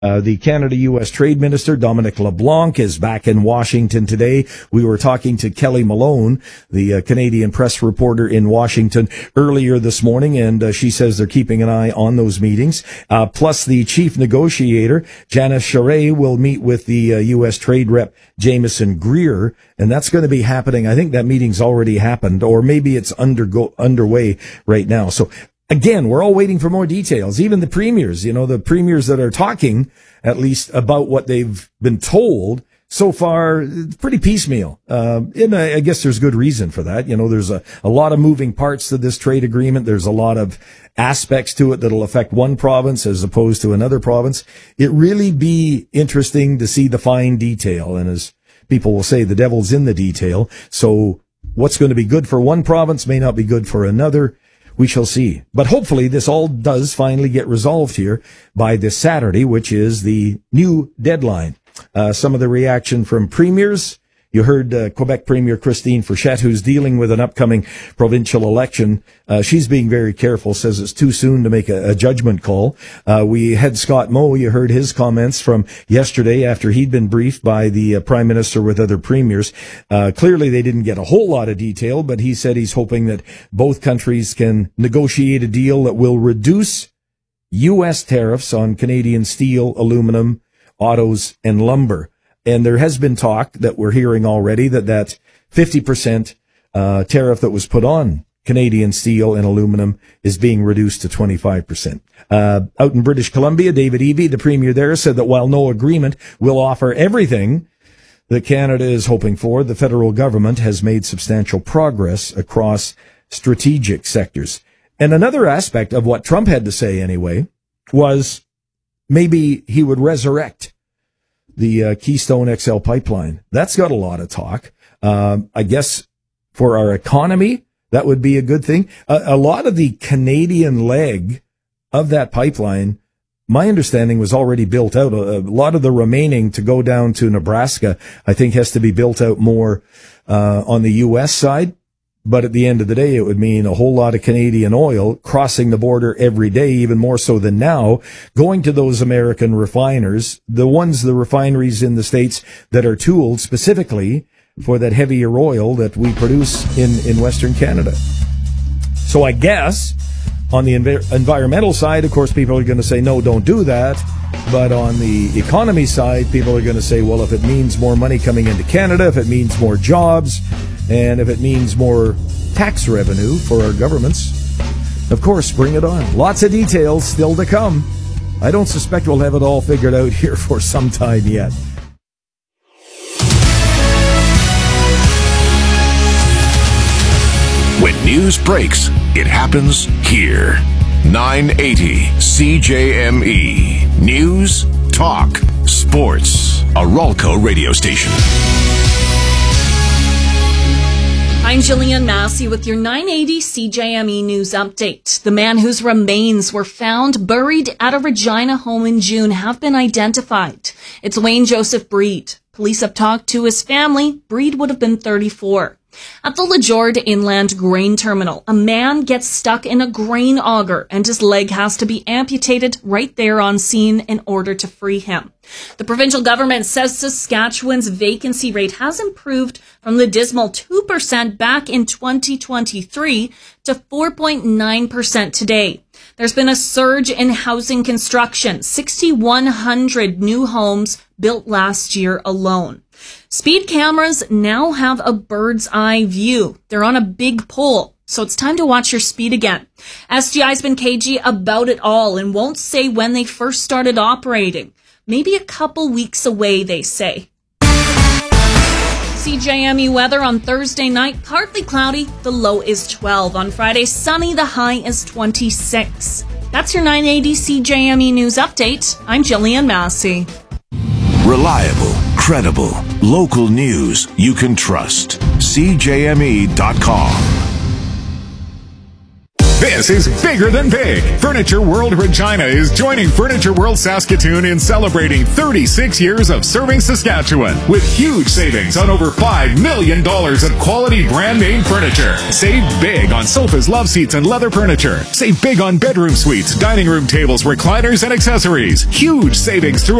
The Canada-U.S. Trade Minister, Dominic LeBlanc, is back in Washington today. We were talking to Kelly Malone, the Canadian press reporter in Washington, earlier this morning, and she says they're keeping an eye on those meetings. Plus, the chief negotiator, Janice Charest, will meet with the U.S. Trade Rep, Jameson Greer, and that's going to be happening. I think that meeting's already happened, or maybe it's underway right now. So, again, we're all waiting for more details. Even the premiers, the premiers that are talking, at least, about what they've been told so far, pretty piecemeal. And I guess there's good reason for that. There's a lot of moving parts to this trade agreement. There's a lot of aspects to it that'll affect one province as opposed to another province. It really be interesting to see the fine detail. And as people will say, the devil's in the detail. So what's going to be good for one province may not be good for another. We shall see. But hopefully this all does finally get resolved here by this Saturday, which is the new deadline. Some of the reaction from premiers. You heard Quebec Premier Christine Frechette, who's dealing with an upcoming provincial election. She's being very careful, says it's too soon to make a judgment call. We had Scott Moe. You heard his comments from yesterday after he'd been briefed by the Prime Minister with other premiers. Clearly they didn't get a whole lot of detail, but he said he's hoping that both countries can negotiate a deal that will reduce U.S. tariffs on Canadian steel, aluminum, autos, and lumber. And there has been talk that we're hearing already that 50% tariff that was put on Canadian steel and aluminum is being reduced to 25%. Out in British Columbia, David Eby, the premier there, said that while no agreement will offer everything that Canada is hoping for, the federal government has made substantial progress across strategic sectors. And another aspect of what Trump had to say anyway was maybe he would resurrect the Keystone XL pipeline. That's got a lot of talk. I guess for our economy, that would be a good thing. A lot of the Canadian leg of that pipeline, my understanding, was already built out. A lot of the remaining to go down to Nebraska, I think, has to be built out more on the U.S. side. But at the end of the day, it would mean a whole lot of Canadian oil crossing the border every day, even more so than now, going to those American refiners, the refineries in the States that are tooled specifically for that heavier oil that we produce in Western Canada. So I guess on the environmental side, of course, people are going to say, no, don't do that. But on the economy side, people are going to say, well, if it means more money coming into Canada, if it means more jobs, and if it means more tax revenue for our governments, of course, bring it on. Lots of details still to come. I don't suspect we'll have it all figured out here for some time yet. When news breaks, it happens here. 980 CJME. News, talk, sports. A Ralco radio station. I'm Jillian Massey with your 980 CJME News Update. The man whose remains were found buried at a Regina home in June have been identified. It's Wayne Joseph Breed. Police have talked to his family. Breed would have been 34. At the LeJord Inland Grain Terminal, a man gets stuck in a grain auger and his leg has to be amputated right there on scene in order to free him. The provincial government says Saskatchewan's vacancy rate has improved from the dismal 2% back in 2023 to 4.9% today. There's been a surge in housing construction, 6,100 new homes built last year alone. Speed cameras now have a bird's eye view. They're on a big pole, so it's time to watch your speed again. SGI's been cagey about it all and won't say when they first started operating. Maybe a couple weeks away, they say. CJME weather on Thursday night, partly cloudy, the low is 12. On Friday, sunny, the high is 26. That's your 980 CJME News Update. I'm Jillian Massey. Reliable, credible, local news you can trust. CJME.com. This is bigger than big. Furniture World Regina is joining Furniture World Saskatoon in celebrating 36 years of serving Saskatchewan with huge savings on over $5 million of quality brand name furniture. Save big on sofas, love seats, and leather furniture. Save big on bedroom suites, dining room tables, recliners, and accessories. Huge savings through